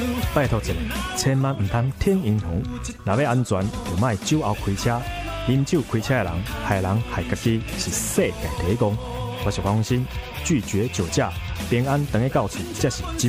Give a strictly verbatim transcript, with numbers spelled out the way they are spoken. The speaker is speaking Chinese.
拜托一下，千万唔通听银行，若要安全，就莫酒后开车。饮酒开车的人，害人害家己，是世界第一功。我是黄鸿升，拒绝酒驾，平安等于到厝，才是真。